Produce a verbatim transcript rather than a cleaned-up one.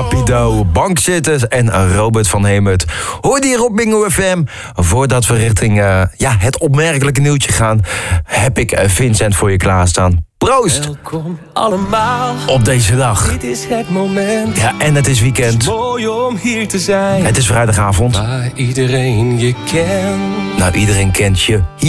Rapido, bankzitters en Robert van Hemert. Hoor die hier op Bingo F M. Voordat we richting uh, ja, het opmerkelijke nieuwtje gaan, heb ik Vincent voor je klaarstaan. Proost! Welkom allemaal op deze dag. Dit is het moment. Ja, en het is weekend. Het is mooi om hier te zijn. Het is vrijdagavond. Waar iedereen je kent. Nou, iedereen kent je.